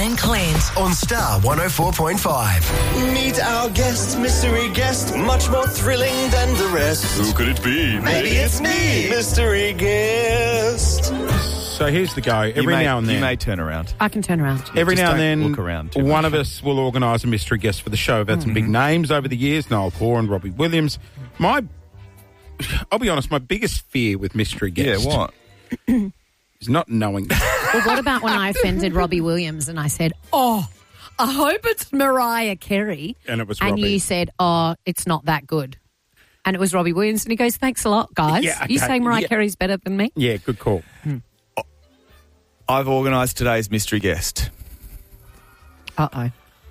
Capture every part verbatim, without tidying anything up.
and Clint on Star one oh four point five. Meet our guest, mystery guest, much more thrilling than the rest. Who could it be? Maybe it's me, mystery guest. So here's the go. Every you may, now and then, you may turn around. I can turn around. Every Just now and don't then, look around too one much. of us will organise a mystery guest for the show. We've had some big names over the years: Noel Horan, Robbie Williams. My, I'll be honest, my biggest fear with mystery Yeah, guest what? is not knowing. Well, what about when I offended Robbie Williams and I said, oh, I hope it's Mariah Carey. And it was And Robbie. you said, oh, it's not that good. And it was Robbie Williams. And he goes, thanks a lot, guys. Yeah, You okay. saying Mariah Yeah. Carey's better than me? Yeah, good call. I've organised today's mystery guest. Uh-oh.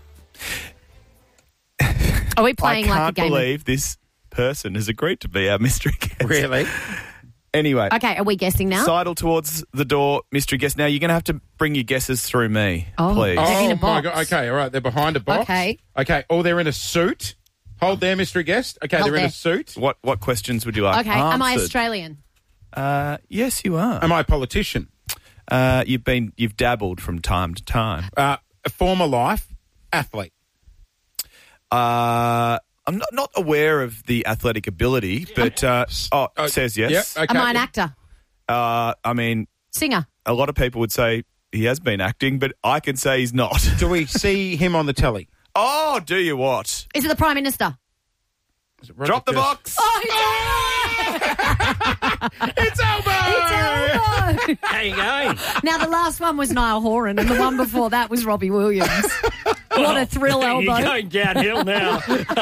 Are we playing I like a can't game believe this person has agreed to be our mystery guest. Really? Anyway, of... Okay, are we guessing now? sidle towards the door, mystery guest. Now, you're going to have to bring your guesses through me, Oh. please. They're in a Oh, my box. God. Okay, all right. They're behind a box. Okay. Okay. Oh, they're in a suit. Hold there, mystery guest. Okay, Hold they're in there. a suit. What what questions would you like Okay, am I answered? Australian? Uh, yes, you are. Am I a politician? Uh, you've been you've dabbled from time to time. Uh, a former life athlete. Uh, I'm not, not aware of the athletic ability, but uh, oh, it says yes. Yep, okay. Am I an actor? Uh, I mean, Singer? a lot of people would say he has been acting, but I can say he's not. Do we see him on the telly? Oh, do you what? Is it the Prime Minister? Is it Roger Drop the Kirsten? box. Oh, he's It's Elbow! It's Elbow! How you going? Now, the last one was Niall Horan, and the one before that was Robbie Williams. What a thrill, Elbow. You're going downhill now.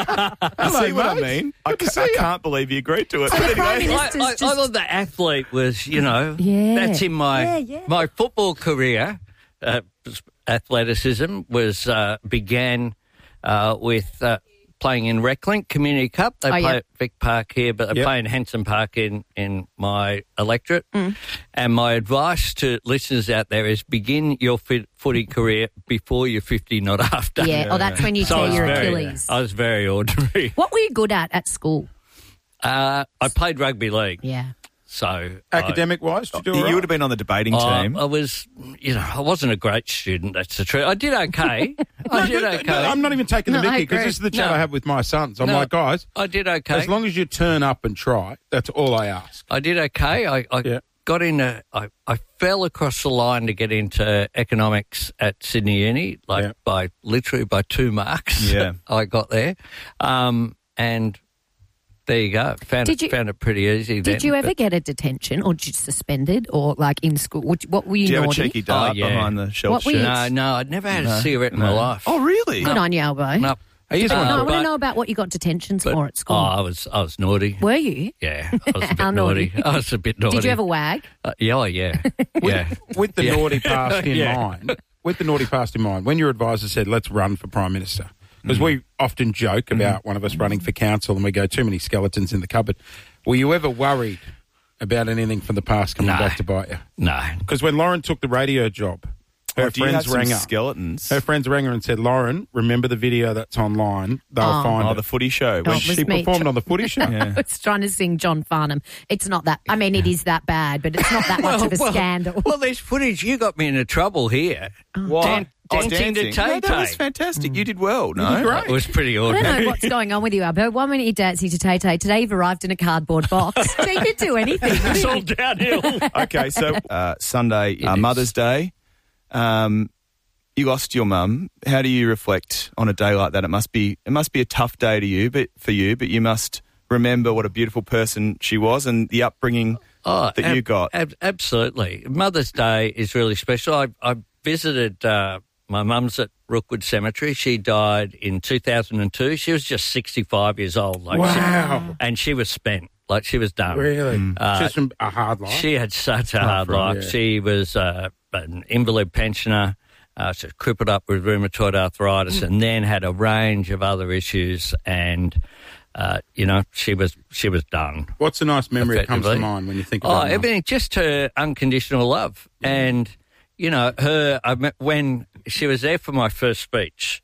Hello, see what mate. I mean? I, Good to ca- see I you. can't believe you agreed to it. So the But Prime anyway, I, Minister's I, I just... thought the athlete was, you know, Yeah. that's in my Yeah, yeah. my football career. Uh, athleticism was uh, began uh, with uh, playing in Recklink Community Cup. They Oh, play yeah. at Vic Park here, but they Yep. play in Hanson Park in, in my electorate. Mm. And my advice to listeners out there is begin your fit, footy career before you're fifty, not after. Yeah, oh, that's when you So I tear was your very, Achilles. I was very ordinary. What were you good at at school? Uh, I played rugby league, Yeah. so I- Academic-wise, did you do all you right? would have been on the debating I, team. I was, you know, I wasn't a great student. That's the truth. I did okay. I did No, okay. no, I'm not even taking the No, I mickey because agree. this is the chat No. I have with my sons. I'm No. like, guys, I did okay. as long as you turn up and try, that's all I ask. I did okay. I, I Yeah. got into, I, I fell across the line to get into economics at Sydney Uni, like Yeah. by literally by two marks. Yeah. I got there, um, and there you go. Found Did it, you- found it pretty easy. Did then, you ever but- get a detention or just suspended or like in school? What, what were you Do you have a naughty? cheeky dart Oh, yeah. behind the shelf What were you- shirt? No, no, I'd never had No, a cigarette in my no. life. Oh, really? Good on you, Elbow. No, Hey, here's Uh, one. No, I for want to you. know about what you got detentions but- for at school. Oh, I was, I was naughty. Were you? Yeah, I was a bit How naughty? naughty. I was a bit naughty. Did you ever wag? Uh, yeah, oh, yeah, yeah. With the Yeah. naughty past in Yeah. mind, with the naughty past in mind, when your advisor said, let's run for Prime Minister, because Mm-hmm. we often joke about one of us running for council and we go, too many skeletons in the cupboard. Were you ever worried about anything from the past coming No. back to bite you? No, Because when Lauren took the radio job, her Or do you have friends some rang her. skeletons? Her friends rang her and said, Lauren, remember the video that's online? They'll Oh. find Oh, it. the footy show. Oh, When it was She me. performed on the footy show. Yeah. I was trying to sing John Farnham. It's not that. I mean, it is that bad, but it's not that much of a well, scandal. Well, there's footage. You got me into trouble here. What? Dan- Oh, dancing to No, Tay that was Tay. fantastic. You did well, no? did great. It was pretty I don't ordinary. know what's going on with you, Albo. One minute you're dancing to Tay Tay. Today you've arrived in a cardboard box. So you could do anything. It's all downhill. Okay, so uh, Sunday, uh, is. Mother's Day. Um, you lost your mum. How do you reflect on a day like that? It must be it must be a tough day to you, but for you, but you must remember what a beautiful person she was and the upbringing Oh, that ab- you got. ab- absolutely. Mother's Day is really special. I, I visited uh, my mum's at Rookwood Cemetery. She died in two thousand two. She was just sixty-five years old. Like Wow. she- and she was spent. Like she was done. Really? Uh, Just a hard life. She had such a Tough, hard right, life. yeah. She was uh, an invalid pensioner. Uh, she was crippled up with rheumatoid arthritis, and then had a range of other issues. And uh, you know, she was she was done. What's a nice memory that comes to Effectively. mind when you think Oh, about it? everything, just her unconditional love. And, you know, her, I met, when she was there for my first speech,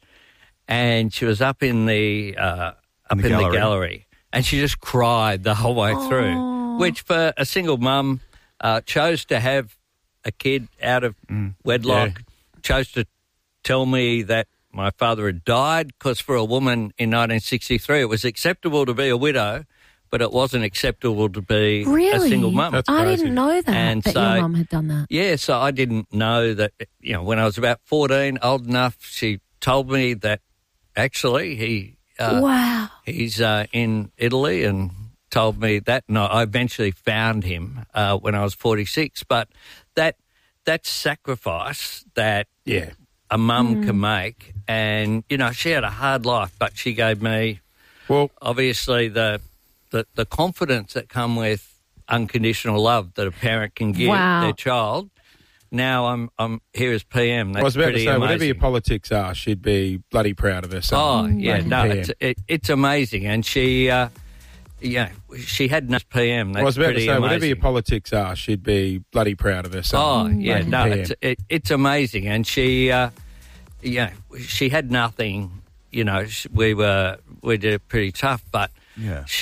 and she was up in the, uh, up the in gallery. the gallery, and she just cried the whole way through, which for a single mum, uh, chose to have a kid out of wedlock, chose to tell me that my father had died, because for a woman in nineteen sixty-three it was acceptable to be a widow, but it wasn't acceptable to be Really? a single mum. That's I crazy. didn't know that, And that so- your mum had done that. Yeah, so I didn't know that, you know, when I was about fourteen, old enough, she told me that actually he uh, Wow. he's uh, in Italy, and told me that. And I eventually found him uh, when I was forty-six. But that that sacrifice that Yeah. a mum can make, and, you know, she had a hard life, but she gave me, Well, obviously, the the, the confidence that come with unconditional love that a parent can give Wow. their child. Now I'm I'm here as P M. That's I was about to pretty say, amazing. whatever your politics are, she'd be bloody proud of her Oh, son. yeah, Bloody no, P M. it's, it, it's amazing. And she, uh, yeah, she had no P M. That's I was about to pretty say, amazing. whatever your politics are, she'd be bloody proud of her Oh, son. yeah, Bloody no, P M. it's, it, it's amazing. And she, uh, yeah, she had nothing, you know, sh- we were, we did it pretty tough, but Yeah.